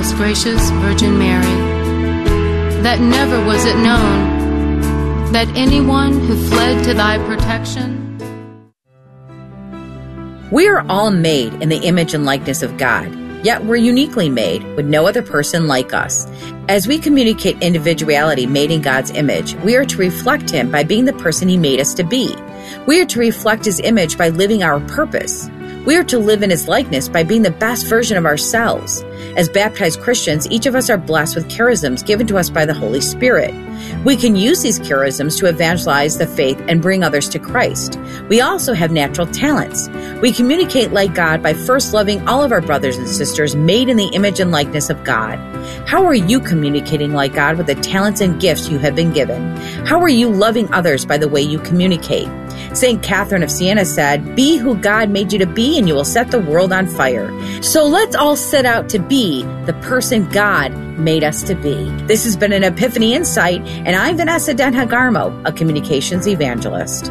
most gracious Virgin Mary, that never was it known that anyone who fled to thy protection. We are all made in the image and likeness of God, yet we're uniquely made with no other person like us. As we communicate individuality made in God's image, we are to reflect Him by being the person He made us to be. We are to reflect His image by living our purpose. We are to live in His likeness by being the best version of ourselves. As baptized Christians, each of us are blessed with charisms given to us by the Holy Spirit. We can use these charisms to evangelize the faith and bring others to Christ. We also have natural talents. We communicate like God by first loving all of our brothers and sisters made in the image and likeness of God. How are you communicating like God with the talents and gifts you have been given? How are you loving others by the way you communicate? St. Catherine of Siena said, "Be who God made you to be and you will set the world on fire." So let's all set out to be the person God made us to be. This has been an Epiphany Insight, and I'm Vanessa Denhagarmo, a communications evangelist.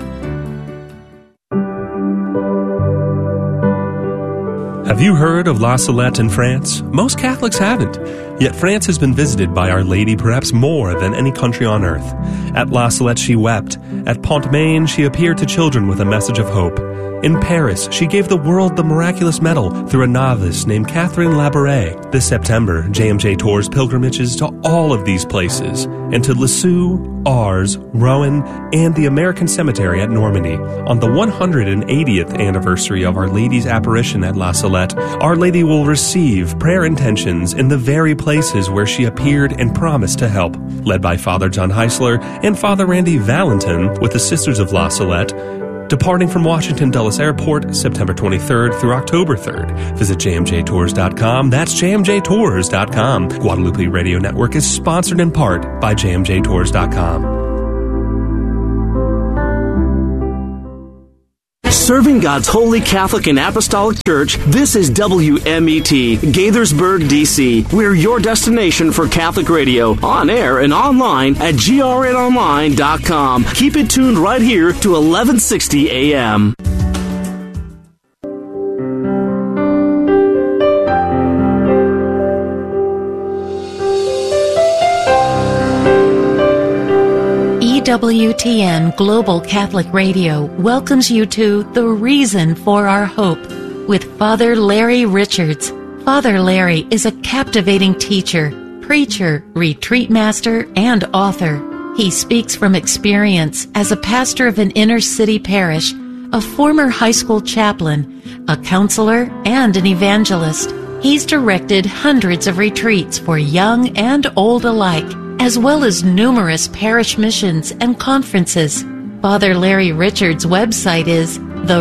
Have you heard of La Salette in France? Most Catholics haven't. Yet France has been visited by Our Lady perhaps more than any country on earth. At La Salette she wept. At Pont-Main she appeared to children with a message of hope. In Paris, she gave the world the miraculous medal through a novice named Catherine Labouré. This September, JMJ tours pilgrimages to all of these places, and to Lisieux, Ars, Rouen, and the American Cemetery at Normandy. On the 180th anniversary of Our Lady's apparition at La Salette, Our Lady will receive prayer intentions in the very places where she appeared and promised to help. Led by Father John Heisler and Father Randy Valentin with the Sisters of La Salette, departing from Washington Dulles Airport September 23rd through October 3rd. Visit jmjtours.com. That's jmjtours.com. Guadalupe Radio Network is sponsored in part by jmjtours.com. Serving God's Holy Catholic and Apostolic Church, this is WMET, Gaithersburg, D.C. We're your destination for Catholic radio, on air and online at grnonline.com. Keep it tuned right here to 1160 a.m. EWTN Global Catholic Radio welcomes you to The Reason for Our Hope with Father Larry Richards. Father Larry is a captivating teacher, preacher, retreat master, and author. He speaks from experience as a pastor of an inner-city parish, a former high school chaplain, a counselor, and an evangelist. He's directed hundreds of retreats for young and old alike, as well as numerous parish missions and conferences. Father Larry Richards' website is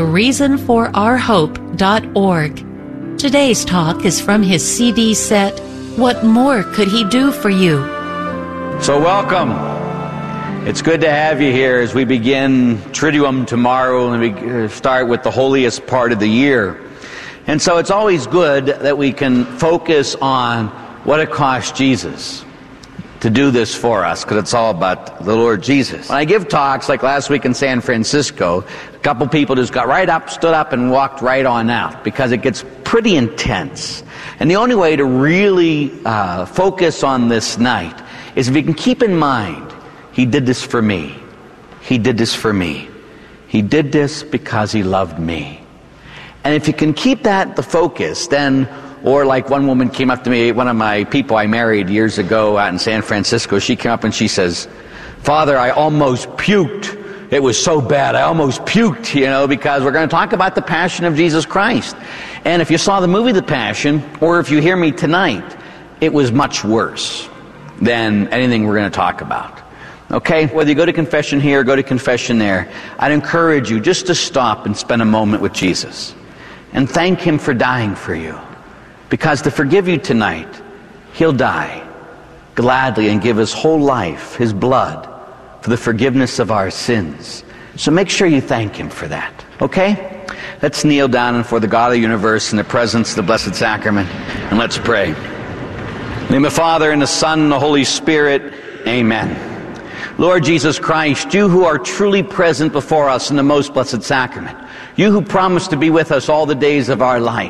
thereasonforourhope.org. Today's talk is from his CD set, What More Could He Do for You? So welcome. It's good to have you here as we begin Triduum tomorrow, and we start with the holiest part of the year. And so it's always good that we can focus on what it cost Jesus to do this for us, because it's all about the Lord Jesus. When I give talks, like last week in San Francisco, a couple people just got right up, stood up, and walked right on out, because it gets pretty intense. And the only way to really focus on this night is if you can keep in mind, He did this for me. He did this for me. He did this because He loved me. And if you can keep that the focus, then, or like one woman came up to me, one of my people I married years ago out in San Francisco, she came up and she says, "Father, I almost puked. It was so bad. I almost puked, because we're going to talk about the Passion of Jesus Christ. And if you saw the movie The Passion, or if you hear me tonight, it was much worse than anything we're going to talk about. Okay? Whether you go to confession here or go to confession there, I'd encourage you just to stop and spend a moment with Jesus and thank Him for dying for you. Because to forgive you tonight, He'll die gladly and give His whole life, His blood, for the forgiveness of our sins. So make sure you thank Him for that. Okay? Let's kneel down before the God of the universe in the presence of the Blessed Sacrament, and let's pray. In the name of the Father, and the Son, and the Holy Spirit. Amen. Lord Jesus Christ, You who are truly present before us in the most blessed sacrament, You who promise to be with us all the days of our life,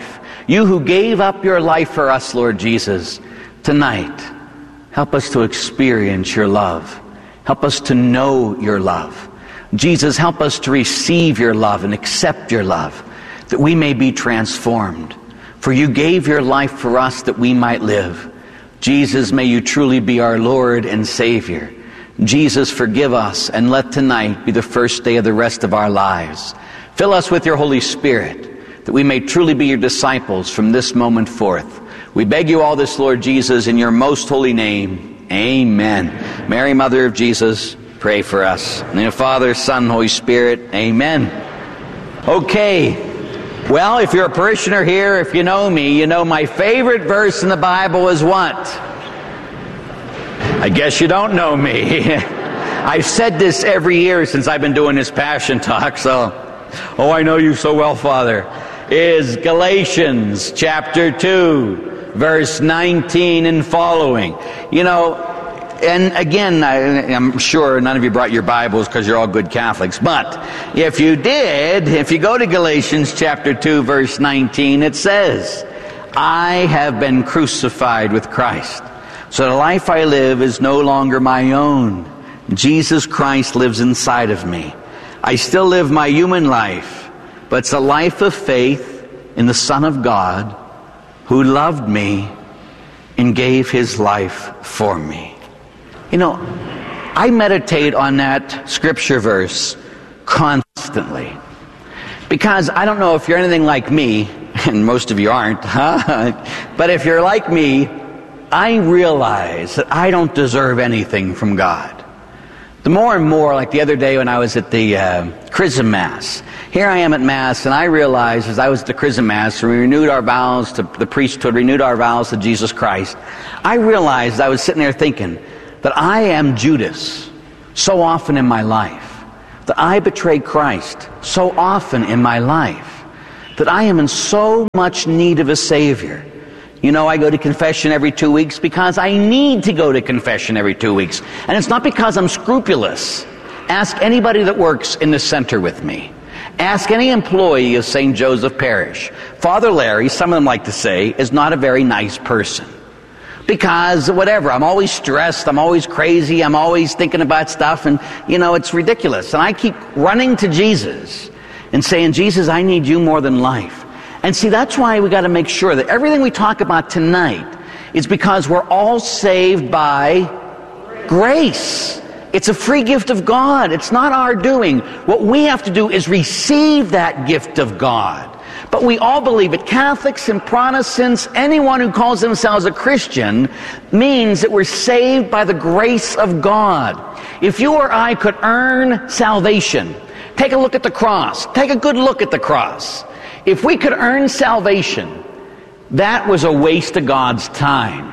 You who gave up your life for us, Lord Jesus, tonight, help us to experience your love. Help us to know your love. Jesus, help us to receive your love and accept your love, that we may be transformed. For you gave your life for us that we might live. Jesus, may you truly be our Lord and Savior. Jesus, forgive us, and let tonight be the first day of the rest of our lives. Fill us with your Holy Spirit, that we may truly be your disciples from this moment forth. We beg you all this, Lord Jesus, in your most holy name. Amen. Mary, Mother of Jesus, pray for us. In the name of the Father, Son, Holy Spirit. Amen. Okay. Well, if you're a parishioner here, if you know me, you know my favorite verse in the Bible is what? I guess you don't know me. I've said this every year since I've been doing this Passion Talk, so, oh, I know you so well, Father, is Galatians chapter 2, verse 19 and following. You know, and again, I'm sure none of you brought your Bibles because you're all good Catholics, but if you did, if you go to Galatians chapter 2, verse 19, it says, I have been crucified with Christ. So the life I live is no longer my own. Jesus Christ lives inside of me. I still live my human life, but it's a life of faith in the Son of God who loved me and gave his life for me. You know, I meditate on that scripture verse constantly because I don't know if you're anything like me, and most of you aren't, but if you're like me, I realize that I don't deserve anything from God. The more and more, like the other day when I was at the Chrism Mass, here I am at Mass, and I realized as I was at the Chrism Mass, and we renewed our vows to the priesthood, renewed our vows to Jesus Christ, I realized I was sitting there thinking that I am Judas so often in my life, that I betray Christ so often in my life, that I am in so much need of a Savior. You know, I go to confession every 2 weeks because I need to go to confession every 2 weeks. And it's not because I'm scrupulous. Ask anybody that works in the center with me. Ask any employee of St. Joseph Parish. Father Larry, some of them like to say, is not a very nice person. Because whatever, I'm always stressed, I'm always crazy, I'm always thinking about stuff, and you know, it's ridiculous. And I keep running to Jesus and saying, Jesus, I need you more than life. And see, that's why we got to make sure that everything we talk about tonight is because we're all saved by grace. It's a free gift of God. It's not our doing. What we have to do is receive that gift of God. But we all believe it. Catholics and Protestants, anyone who calls themselves a Christian, means that we're saved by the grace of God. If you or I could earn salvation, take a look at the cross. Take a good look at the cross. If we could earn salvation, that was a waste of God's time.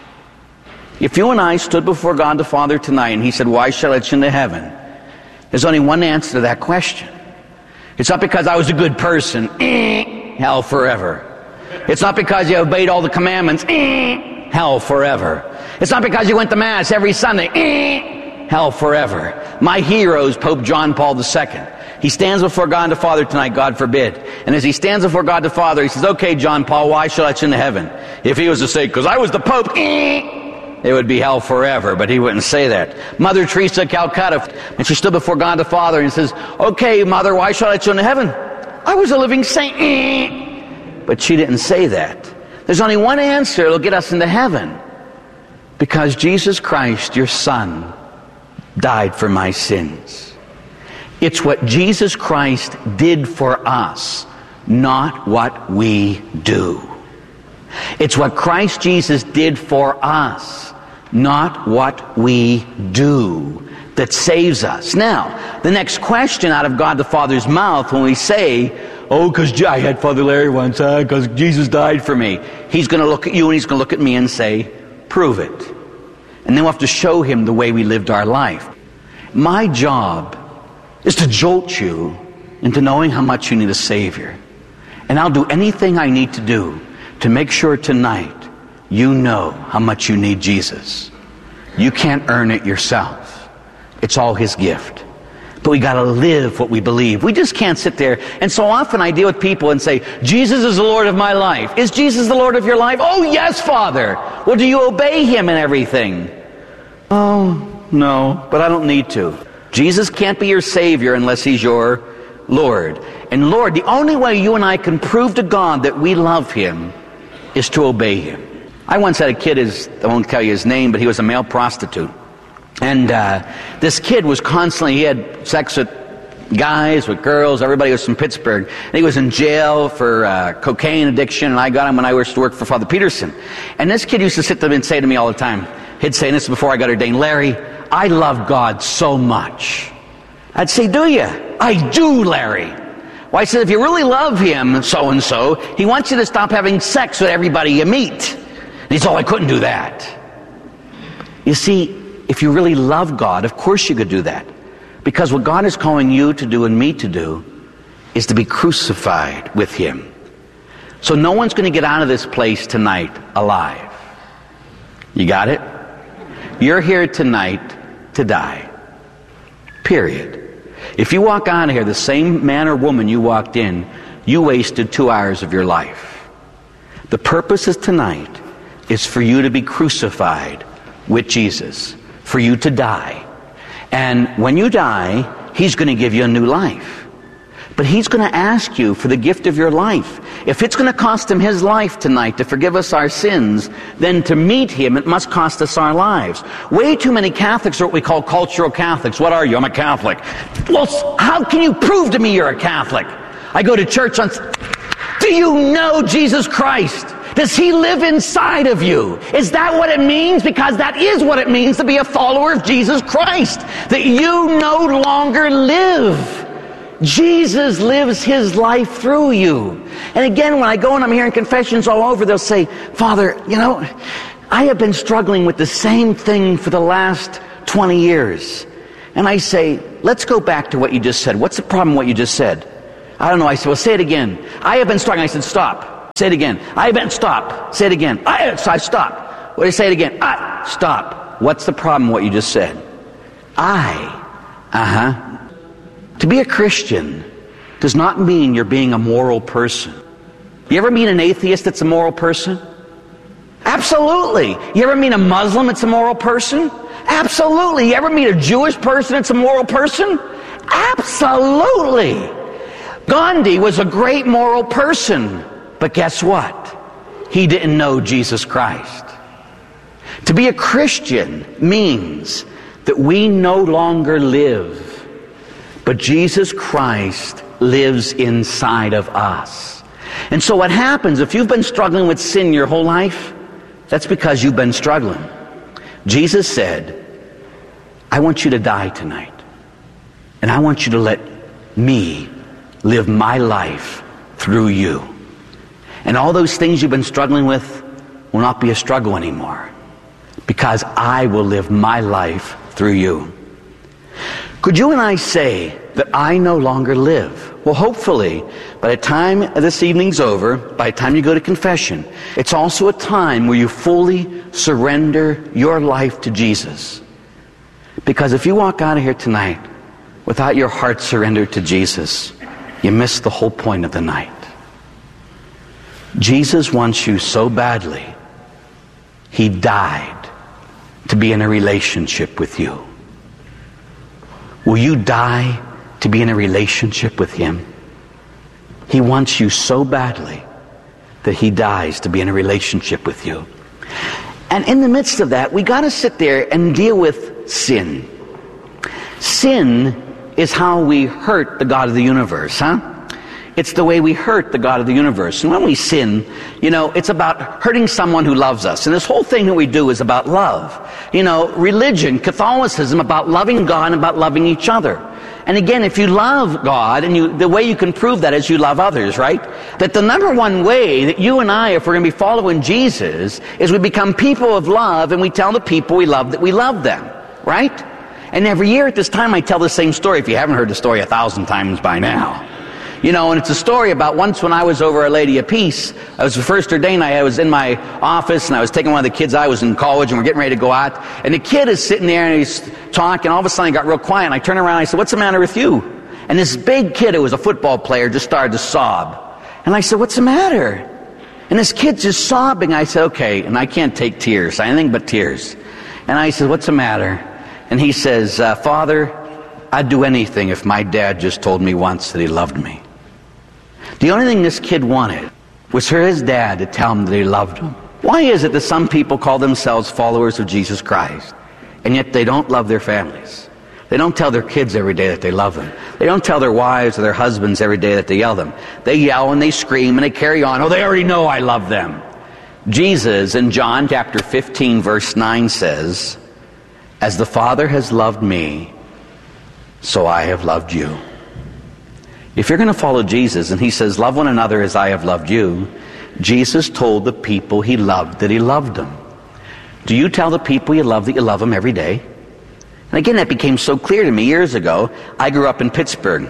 If you and I stood before God the Father tonight and he said, why shall I let you into heaven? There's only one answer to that question. It's not because I was a good person. Hell forever. It's not because you obeyed all the commandments. Hell forever. It's not because you went to Mass every Sunday. Hell forever. My hero is Pope John Paul II. He stands before God the Father tonight, God forbid. And as he stands before God the Father, he says, okay, John Paul, why shall I let you into heaven? If he was to say, because I was the Pope, it would be hell forever, but he wouldn't say that. Mother Teresa of Calcutta, and she stood before God the Father and says, okay, Mother, why shall I let you into heaven? I was a living saint. But she didn't say that. There's only one answer that'll get us into heaven. Because Jesus Christ, your Son, died for my sins. It's what Jesus Christ did for us, not what we do. It's what Christ Jesus did for us, not what we do, that saves us. Now, the next question out of God the Father's mouth when we say, oh, because I had Father Larry once, because Jesus died for me. He's going to look at you and he's going to look at me and say, prove it. And then we'll have to show him the way we lived our life. My job is to jolt you into knowing how much you need a Savior. And I'll do anything I need to do to make sure tonight you know how much you need Jesus. You can't earn it yourself. It's all his gift. But we got to live what we believe. We just can't sit there. And so often I deal with people and say, Jesus is the Lord of my life. Is Jesus the Lord of your life? Oh, yes, Father. Well, do you obey him in everything? Oh, no, but I don't need to. Jesus can't be your Savior unless he's your Lord. And Lord, the only way you and I can prove to God that we love him is to obey him. I once had a kid, I won't tell you his name, but he was a male prostitute. And this kid was constantly, he had sex with guys, with girls, everybody was from Pittsburgh. And he was in jail for cocaine addiction, and I got him when I used to work for Father Peterson. And this kid used to sit there and say to me all the time, he'd say, and this is before I got ordained, Larry, I love God so much. I'd say, do you? I do, Larry. Well, I said, if you really love him, so-and-so, he wants you to stop having sex with everybody you meet. And he said, oh, I couldn't do that. You see, if you really love God, of course you could do that. Because what God is calling you to do and me to do is to be crucified with him. So no one's going to get out of this place tonight alive. You got it? You're here tonight to die. Period. If you walk out of here the same man or woman you walked in, you wasted 2 hours of your life. The purpose of tonight is for you to be crucified with Jesus, for you to die. And when you die, he's going to give you a new life. But he's going to ask you for the gift of your life. If it's going to cost him his life tonight to forgive us our sins, then to meet him, it must cost us our lives. Way too many Catholics are what we call cultural Catholics. What are you? I'm a Catholic. Well, how can you prove to me you're a Catholic? I go to church on... Do you know Jesus Christ? Does he live inside of you? Is that what it means? Because that is what it means to be a follower of Jesus Christ. That you no longer live. Jesus lives his life through you. And again, when I go and I'm hearing confessions all over, they'll say, Father, you know, I have been struggling with the same thing for the last 20 years. And I say, let's go back to what you just said. What's the problem with what you just said? I don't know. I said, well, say it again. I have been struggling. I said, stop. Say it again. I have been, stop. Say it again. I stop. What do you say it again? Stop. What's the problem with what you just said? To be a Christian does not mean you're being a moral person. You ever meet an atheist that's a moral person? Absolutely. You ever meet a Muslim that's a moral person? Absolutely. You ever meet a Jewish person that's a moral person? Absolutely. Gandhi was a great moral person, but guess what? He didn't know Jesus Christ. To be a Christian means that we no longer live, but Jesus Christ lives inside of us. And so what happens, if you've been struggling with sin your whole life, that's because you've been struggling. Jesus said, I want you to die tonight. And I want you to let me live my life through you. And all those things you've been struggling with will not be a struggle anymore. Because I will live my life through you. Could you and I say that I no longer live? Well, hopefully, by the time this evening's over, by the time you go to confession, it's also a time where you fully surrender your life to Jesus. Because if you walk out of here tonight without your heart surrendered to Jesus, you miss the whole point of the night. Jesus wants you so badly, he died to be in a relationship with you. Will you die to be in a relationship with him? He wants you so badly that he dies to be in a relationship with you. And in the midst of that, we got to sit there and deal with sin. Sin is how we hurt the God of the universe, huh? It's the way we hurt the God of the universe. And when we sin, you know, it's about hurting someone who loves us. And this whole thing that we do is about love. You know, religion, Catholicism, about loving God and about loving each other. And again, if you love God, and the way you can prove that is you love others, right? That the number one way that you and I, if we're going to be following Jesus, is we become people of love, and we tell the people we love that we love them, right? And every year at this time I tell the same story, if you haven't heard the story 1,000 times by now. You know, and it's a story about once when I was over Our Lady of Peace. I was the first ordained. I was in my office, and I was taking one of the kids. I was in college, and we're getting ready to go out. And the kid is sitting there, and he's talking. All of a sudden, he got real quiet. And I turned around, and I said, "What's the matter with you?" And this big kid, who was a football player, just started to sob. And I said, "What's the matter?" And this kid's just sobbing. I said, "Okay," and I can't take tears, anything but tears. And I said, "What's the matter?" And he says, "Father, I'd do anything if my dad just told me once that he loved me." The only thing this kid wanted was for his dad to tell him that he loved him. Why is it that some people call themselves followers of Jesus Christ, and yet they don't love their families? They don't tell their kids every day that they love them. They don't tell their wives or their husbands every day that they yell them. They yell and they scream and they carry on. Oh, they already know I love them. Jesus in John chapter 15 verse 9 says, "As the Father has loved me, so I have loved you." If you're going to follow Jesus, and he says, "Love one another as I have loved you," Jesus told the people he loved that he loved them. Do you tell the people you love that you love them every day? And again, that became so clear to me years ago. I grew up in Pittsburgh.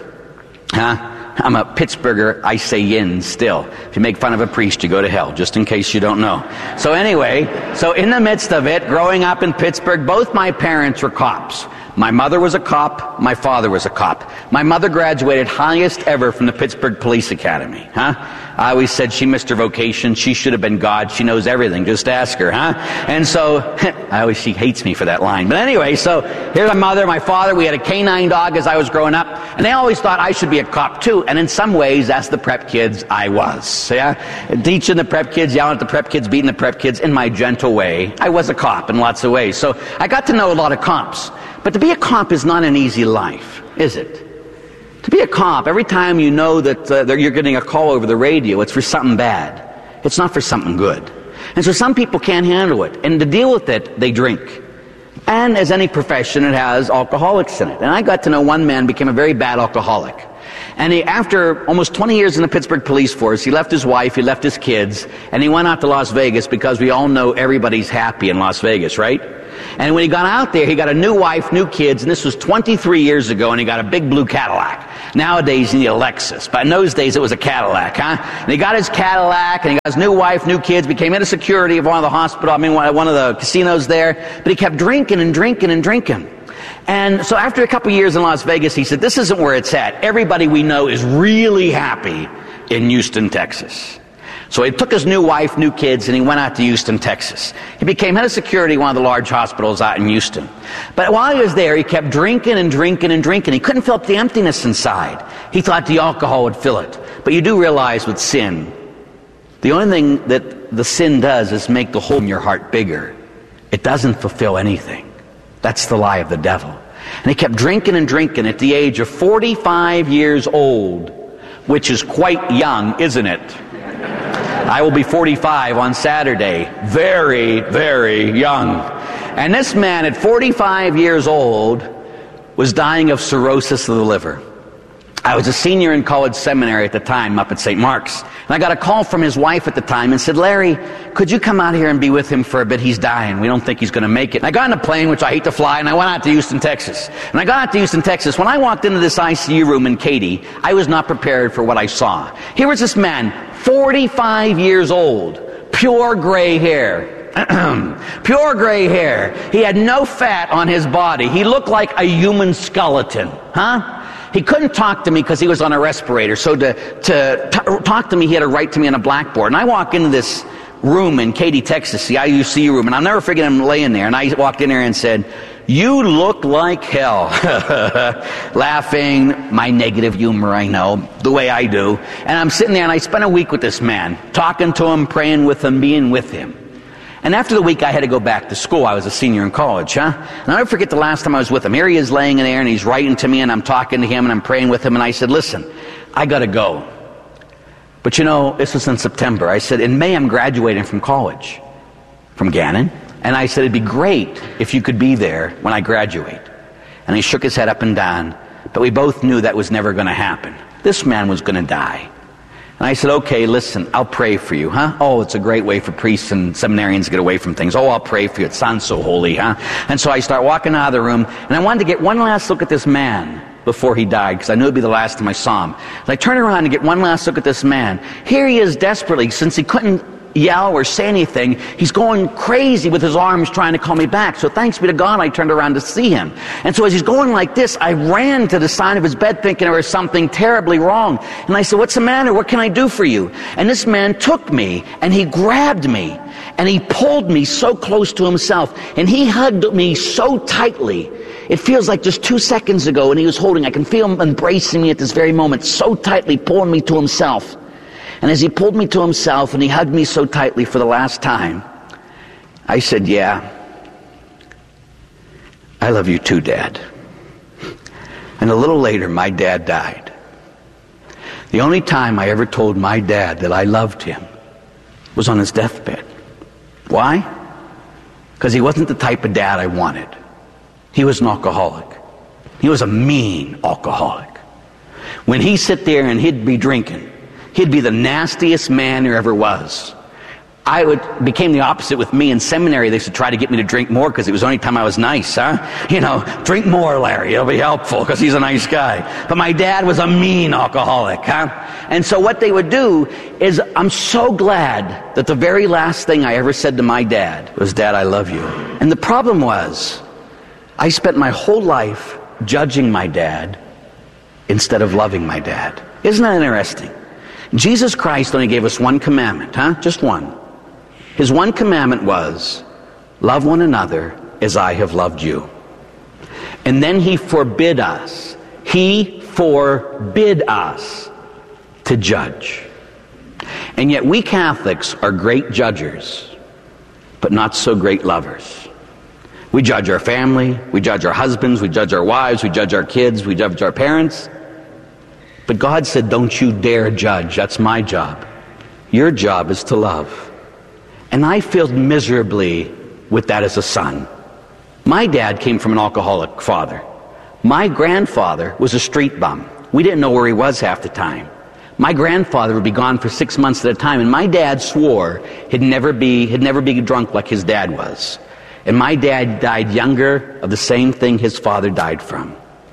I'm a Pittsburgher, I say yin still. If you make fun of a priest, you go to hell, just in case you don't know. So anyway, so in the midst of it, growing up in Pittsburgh, both my parents were cops. My mother was a cop, my father was a cop. My mother graduated highest ever from the Pittsburgh Police Academy. I always said she missed her vocation. She should have been God. She knows everything. Just ask her, And so, she hates me for that line. But anyway, so here's my mother, my father. We had a canine dog as I was growing up. And they always thought I should be a cop too. And in some ways, that's the prep kids I was. Teaching the prep kids, yelling at the prep kids, beating the prep kids in my gentle way. I was a cop in lots of ways. So I got to know a lot of cops. But to be a cop is not an easy life, is it? To be a cop, every time you know that you're getting a call over the radio, it's for something bad. It's not for something good. And so some people can't handle it. And to deal with it, they drink. And as any profession, it has alcoholics in it. And I got to know one man became a very bad alcoholic. And after almost 20 years in the Pittsburgh police force, he left his wife, he left his kids, and he went out to Las Vegas because we all know everybody's happy in Las Vegas, right? And when he got out there, he got a new wife, new kids, and this was 23 years ago, and he got a big blue Cadillac. Nowadays, you need a Lexus, but in those days, it was a Cadillac, And he got his Cadillac, and he got his new wife, new kids, became head of security of one of the one of the casinos there, but he kept drinking and drinking and drinking. And so after a couple years in Las Vegas, he said, "This isn't where it's at. Everybody we know is really happy in Houston, Texas." So he took his new wife, new kids, and he went out to Houston, Texas. He became head of security at one of the large hospitals out in Houston. But while he was there, he kept drinking and drinking and drinking. He couldn't fill up the emptiness inside. He thought the alcohol would fill it. But you do realize with sin, the only thing that the sin does is make the hole in your heart bigger. It doesn't fulfill anything. That's the lie of the devil. And he kept drinking and drinking at the age of 45 years old, which is quite young, isn't it? I will be 45 on Saturday. Very, very young. And this man at 45 years old was dying of cirrhosis of the liver. I was a senior in college seminary at the time up at St. Mark's. And I got a call from his wife at the time and said, "Larry, could you come out here and be with him for a bit? He's dying. We don't think he's going to make it." And I got on a plane, which I hate to fly, and I went out to Houston, Texas. And I got out to Houston, Texas. When I walked into this ICU room in Katy, I was not prepared for what I saw. Here was this man, 45 years old, pure gray hair. Pure gray hair. He had no fat on his body. He looked like a human skeleton. He couldn't talk to me because he was on a respirator. So to talk to me, he had to write to me on a blackboard. And I walk into this room in Katy, Texas, the ICU room, and I'll never forget him laying there. And I walked in there and said, "You look like hell." Laughing, my negative humor, I know, the way I do. And I'm sitting there, and I spent a week with this man, talking to him, praying with him, being with him. And after the week, I had to go back to school. I was a senior in college, And I'll never forget the last time I was with him. Here he is laying in there, and he's writing to me, and I'm talking to him, and I'm praying with him. And I said, "Listen, I got to go. But this was in September." I said, "In May, I'm graduating from college, from Gannon. And I said, it'd be great if you could be there when I graduate." And he shook his head up and down, but we both knew that was never going to happen. This man was going to die. And I said, "Okay, listen, I'll pray for you, Oh, it's a great way for priests and seminarians to get away from things. Oh, I'll pray for you. It sounds so holy, And so I start walking out of the room, and I wanted to get one last look at this man before he died, because I knew it'd be the last time I saw him. And I turned around to get one last look at this man. Here he is desperately, since he couldn't yell or say anything, he's going crazy with his arms trying to call me back. So thanks be to God, I turned around to see him. And so as he's going like this, I ran to the side of his bed thinking there was something terribly wrong. And I said, what's the matter? What can I do for you? And this man took me and he grabbed me and he pulled me so close to himself and he hugged me so tightly. It feels like just 2 seconds ago, and he was holding, I can feel him embracing me at this very moment, so tightly pulling me to himself. And as he pulled me to himself and he hugged me so tightly for the last time, I said, yeah, I love you too, Dad. And a little later, my dad died. The only time I ever told my dad that I loved him was on his deathbed. Why? Because he wasn't the type of dad I wanted. He was an alcoholic. He was a mean alcoholic. When he'd sit there and he'd be drinking, he'd be the nastiest man there ever was. Became the opposite with me in seminary. They used to try to get me to drink more because it was the only time I was nice, huh? You know, drink more, Larry. It'll be helpful because he's a nice guy. But my dad was a mean alcoholic, huh? And so what they would do is, I'm so glad that the very last thing I ever said to my dad was, Dad, I love you. And the problem was, I spent my whole life judging my dad instead of loving my dad. Isn't that interesting? Jesus Christ only gave us one commandment, huh? Just one. His one commandment was, love one another as I have loved you. And then he forbid us to judge. And yet we Catholics are great judgers, but not so great lovers. We judge our family, we judge our husbands, we judge our wives, we judge our kids, we judge our parents. But God said, don't you dare judge. That's my job. Your job is to love. And I failed miserably with that as a son. My dad came from an alcoholic father. My grandfather was a street bum. We didn't know where he was half the time. My grandfather would be gone for 6 months at a time, and my dad swore he'd never be drunk like his dad was. And my dad died younger of the same thing his father died from.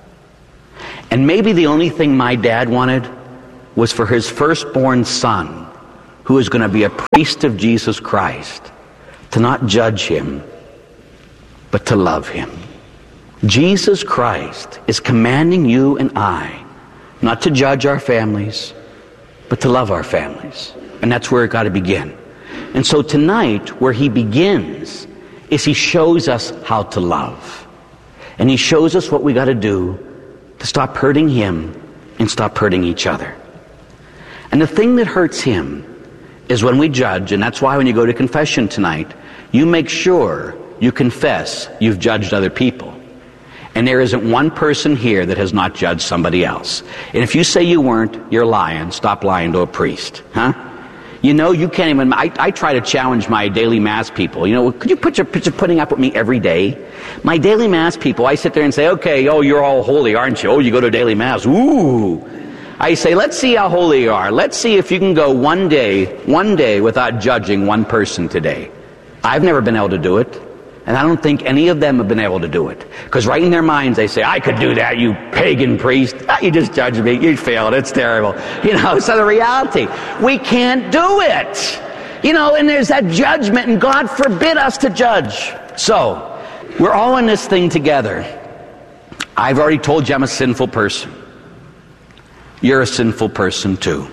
And maybe the only thing my dad wanted was for his firstborn son, who is going to be a priest of Jesus Christ, to not judge him, but to love him. Jesus Christ is commanding you and I not to judge our families, but to love our families. And that's where it got to begin. And so tonight, where he begins, is he shows us how to love. And he shows us what we got to do to stop hurting him and stop hurting each other. And the thing that hurts him is when we judge, and that's why when you go to confession tonight, you make sure you confess you've judged other people. And there isn't one person here that has not judged somebody else. And if you say you weren't, you're lying. Stop lying to a priest, huh? You know, you can't even, I try to challenge my daily mass people. You know, could you put your picture putting up with me every day? My daily mass people, I sit there and say, okay, oh, you're all holy, aren't you? Oh, you go to daily mass. Ooh. I say, let's see how holy you are. Let's see if you can go one day without judging one person today. I've never been able to do it. And I don't think any of them have been able to do it. Because right in their minds they say, I could do that, you pagan priest. You just judged me. You failed. It's terrible. You know, so the reality, we can't do it. You know, and there's that judgment, and God forbid us to judge. So, we're all in this thing together. I've already told you I'm a sinful person. You're a sinful person too.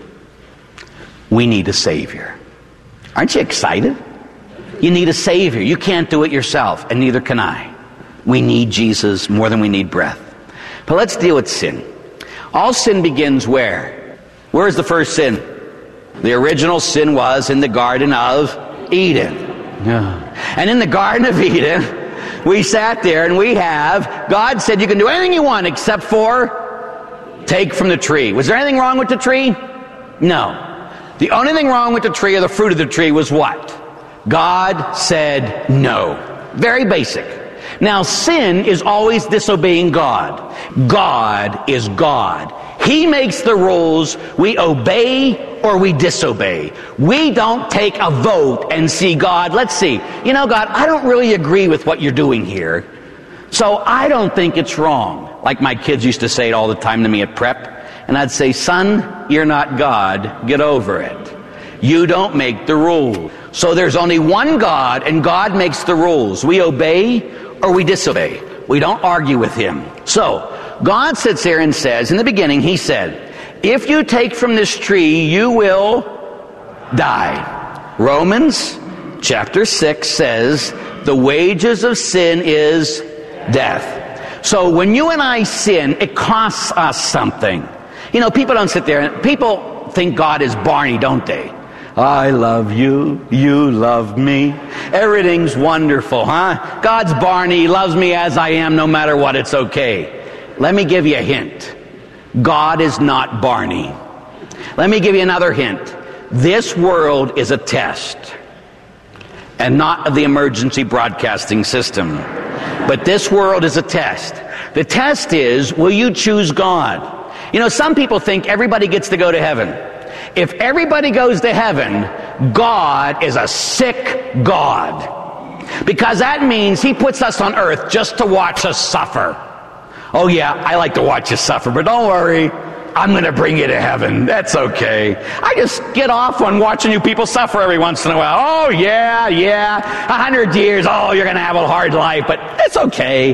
We need a Savior. Aren't you excited? You need a Savior. You can't do it yourself, and neither can I. We need Jesus more than we need breath. But let's deal with sin. All sin begins where? Where is the first sin? The original sin was in the Garden of Eden. And in the Garden of Eden, we sat there and God said you can do anything you want except for take from the tree. Was there anything wrong with the tree? No. The only thing wrong with the tree or the fruit of the tree was what? God said no. Very basic. Now, sin is always disobeying God. God is God. He makes the rules. We obey or we disobey. We don't take a vote and see God. Let's see. You know, God, I don't really agree with what you're doing here, so I don't think it's wrong. like my kids used to say it all the time to me at prep. And I'd say, son, you're not God. Get over it. You don't make the rules. So there's only one God, and God makes the rules. We obey or we disobey. We don't argue with him. So God sits there and says, in the beginning, he said, if you take from this tree, you will die. Romans chapter 6 says, the wages of sin is death. So when you and I sin, it costs us something. You know, people don't sit there and people think God is Barney, don't they? I love you, you love me. Everything's wonderful, huh? God's Barney, loves me as I am, no matter what, it's okay. Let me give you a hint. God is not Barney. Let me give you another hint. This world is a test, and not of the emergency broadcasting system. But this world is a test. The test is, will you choose God? You know, some people think everybody gets to go to heaven. If everybody goes to heaven, God is a sick God. Because that means he puts us on earth just to watch us suffer. Oh yeah, I like to watch you suffer, but don't worry, I'm going to bring you to heaven. That's okay. I just get off on watching you people suffer every once in a while. Oh yeah, 100 years, oh, you're going to have a hard life, but it's okay.